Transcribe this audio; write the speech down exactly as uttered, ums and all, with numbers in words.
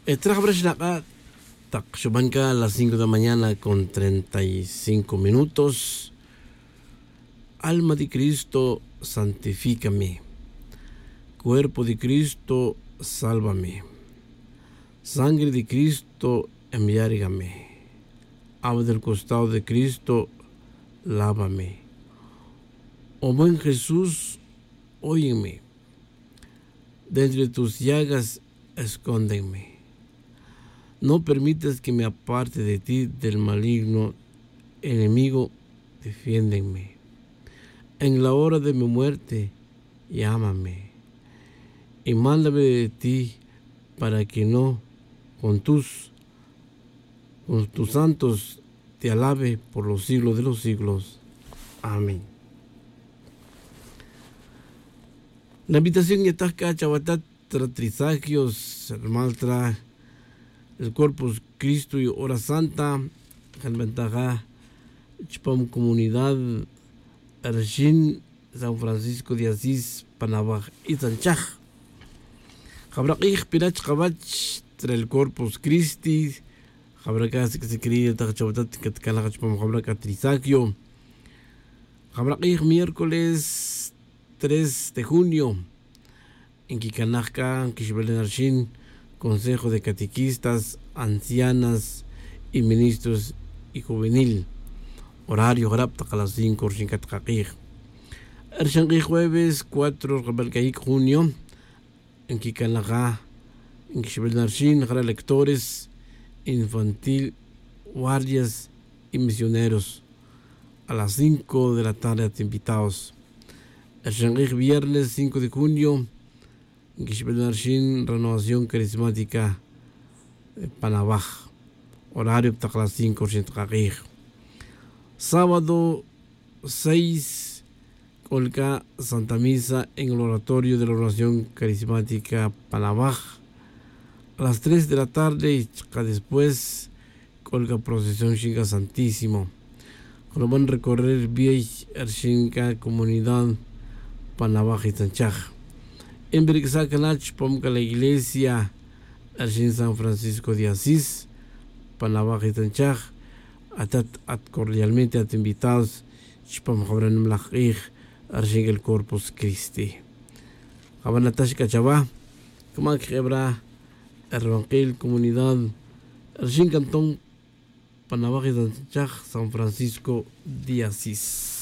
Estrabreshnaka, Takshubanka a las cinco de la mañana con treinta y cinco minutos. Alma de Cristo, santifícame. Cuerpo de Cristo, sálvame. Sangre de Cristo, enviárgame. Agua del costado de Cristo, lávame. Oh buen Jesús, óyeme. Dentro de tus llagas, escóndeme. No permitas que me aparte de ti del maligno enemigo, defiéndeme. En la hora de mi muerte, llámame. Y mándame de ti para que no con tus, con tus santos te alabe por los siglos de los siglos. Amén. La invitación ya está chabatat trisagios, maltra el Corpus Cristo y Hora Santa, Ventaja, Chpam Comunidad, Ershin, San Francisco de Asís, Panabaj y Sanchaj. Jabraqij, Pirach, Jabach, el Corpus Christi, Jabracas que se quería Tachabatat, que Calach Pam Jabraca Trisagio. Jabraqij, miércoles tres de junio, en Kikanajka, en Kishbelen Arshin, Consejo de Catequistas, Ancianas y Ministros y Juvenil. Horario Grapta a las cinco, Rshinkatkakij. Ershangi jueves cuatro de junio, en Kikanajá, en Kishbelen Arshin, para lectores, infantil, guardias y misioneros. A las cinco de la tarde, invitados. Ershangi viernes cinco de junio, Gishbelarshin, Renovación Carismática, Panabaj, horario a las cinco, sábado seis, Colca, Santa Misa en el oratorio de la Renovación Carismática, Panabaj, a las tres de la tarde, y después, Colca Procesión Shinga Santísimo. Cuando van a recorrer Vía Ershinka Comunidad, Panabaj y Sanchaj. En Berixacanach, Pomca la iglesia, Arshin San Francisco de Asís, Panabaj y Tanchaj, atat at cordialmente at invitados, Chpam Jabran Mlachij, Arshin el Corpus Christi. Jabanatash Cachabá, Kamak Hebra, Erbanquil, Comunidad, Arshin Cantón, Panabaj y Tanchaj, San Francisco de Asís.